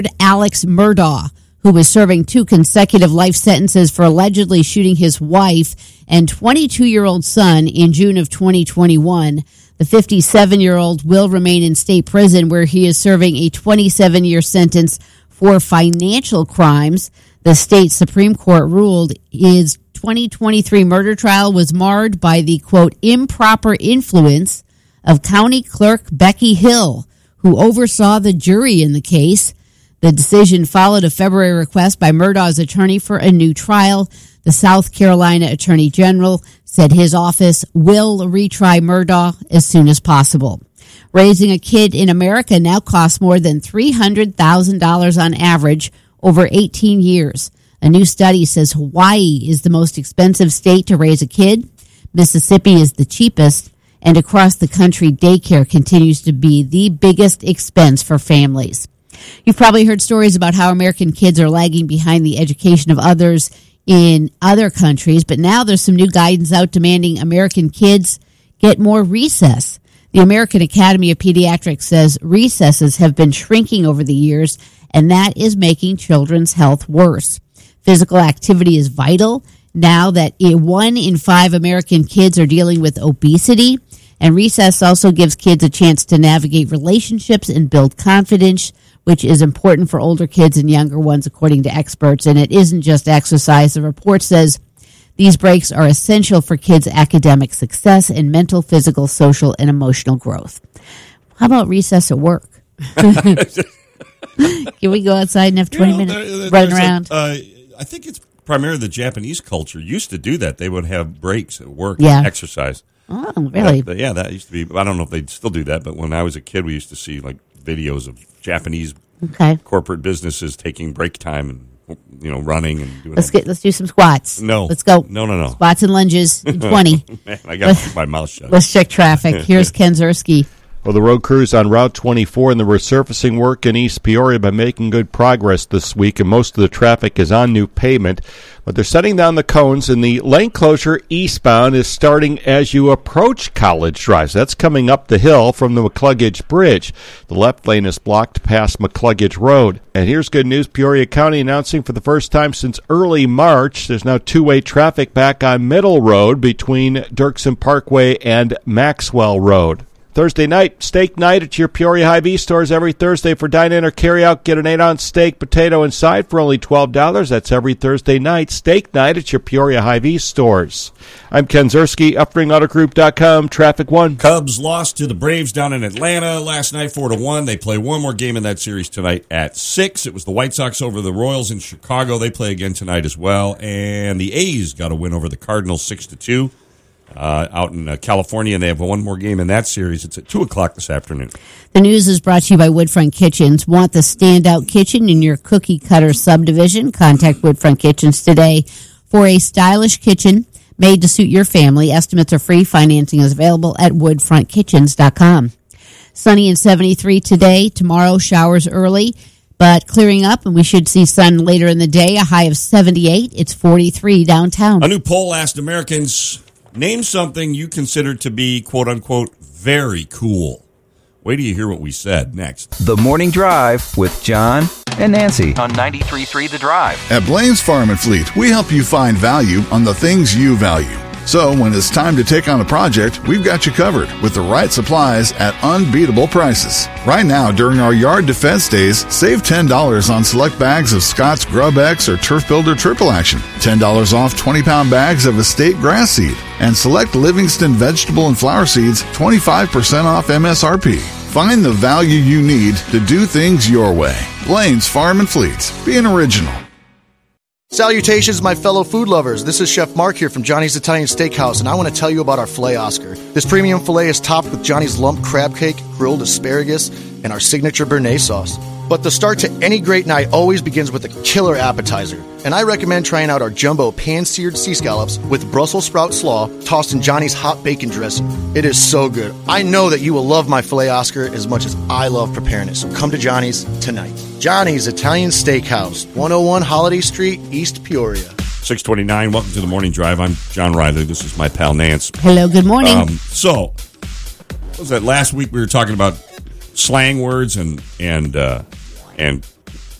Alex Murdaugh, who was serving 2 consecutive life sentences for allegedly shooting his wife and 22-year-old son in June of 2021. The 57-year-old will remain in state prison where he is serving a 27-year sentence for financial crimes. The state Supreme Court ruled his 2023 murder trial was marred by the, quote, improper influence of County Clerk Becky Hill, who oversaw the jury in the case. The decision followed a February request by Murdaugh's attorney for a new trial. The South Carolina Attorney General said his office will retry Murdaugh as soon as possible. Raising a kid in America now costs more than $300,000 on average over 18 years. A new study says Hawaii is the most expensive state to raise a kid. Mississippi is the cheapest. And across the country, daycare continues to be the biggest expense for families. You've probably heard stories about how American kids are lagging behind the education of others in other countries, but now there's some new guidance out demanding American kids get more recess. The American Academy of Pediatrics says recesses have been shrinking over the years, and that is making children's health worse. Physical activity is vital now that 1 in 5 American kids are dealing with obesity, and recess also gives kids a chance to navigate relationships and build confidence, which is important for older kids and younger ones, according to experts. And it isn't just exercise. The report says these breaks are essential for kids' academic success and mental, physical, social, and emotional growth. How about recess at work? Can we go outside and have 20 minutes running around? I think it's primarily the Japanese culture used to do that. They would have breaks at work and exercise. Oh, really? Yeah, that used to be. I don't know if they still do that, but when I was a kid, we used to see like videos of Japanese corporate businesses taking break time and running and doing. Let's do some squats. No, let's go. No. Squats and lunges in 20. Man, I got to keep my mouth shut. Let's check traffic. Here's Ken Zerski. Well, the road crews on Route 24 and the resurfacing work in East Peoria have been making good progress this week, and most of the traffic is on new pavement. But they're setting down the cones, and the lane closure eastbound is starting as you approach College Drive. So that's coming up the hill from the McCluggage Bridge. The left lane is blocked past McCluggage Road. And here's good news. Peoria County announcing for the first time since early March, there's now two-way traffic back on Middle Road between Dirksen Parkway and Maxwell Road. Thursday night, steak night at your Peoria Hy-Vee stores every Thursday for dine-in or carry-out. Get an 8-ounce steak, potato, and side for only $12. That's every Thursday night. Steak night at your Peoria Hy-Vee stores. I'm Ken Zerski, UpspringAutoGroup.com, Traffic 1. Cubs lost to the Braves down in Atlanta last night 4-1. They play one more game in that series tonight at 6. It was the White Sox over the Royals in Chicago. They play again tonight as well. And the A's got a win over the Cardinals 6-2. Out in California, and they have one more game in that series. It's at 2 o'clock this afternoon. The news is brought to you by Woodfront Kitchens. Want the standout kitchen in your cookie cutter subdivision? Contact Woodfront Kitchens today for a stylish kitchen made to suit your family. Estimates are free. Financing is available at woodfrontkitchens.com. Sunny and 73 today. Tomorrow, showers early, but clearing up, and we should see sun later in the day. A high of 78. It's 43 downtown. A new poll asked Americans, name something you consider to be, quote-unquote, very cool. Wait till you hear what we said next. The Morning Drive with John and Nancy on 93.3 The Drive. At Blaine's Farm and Fleet, we help you find value on the things you value. So when it's time to take on a project, we've got you covered with the right supplies at unbeatable prices. Right now, during our Yard Defense Days, save $10 on select bags of Scott's Grub X or Turf Builder Triple Action, $10 off 20-pound bags of Estate Grass Seed, and select Livingston Vegetable and Flower Seeds, 25% off MSRP. Find the value you need to do things your way. Blaine's Farm and Fleet. Be an original. Salutations, my fellow food lovers. This is Chef Mark here from Johnny's Italian Steakhouse, and I want to tell you about our Filet Oscar. This premium filet is topped with Johnny's lump crab cake, grilled asparagus, and our signature béarnaise sauce. But the start to any great night always begins with a killer appetizer. And I recommend trying out our jumbo pan-seared sea scallops with Brussels sprout slaw tossed in Johnny's hot bacon dressing. It is so good. I know that you will love my Filet Oscar as much as I love preparing it. So come to Johnny's tonight. Johnny's Italian Steakhouse, 101 Holiday Street, East Peoria. 6:29. Welcome to the Morning Drive. I'm John Riley. This is my pal Nance. Hello, good morning. So, what was that last week we were talking about slang words and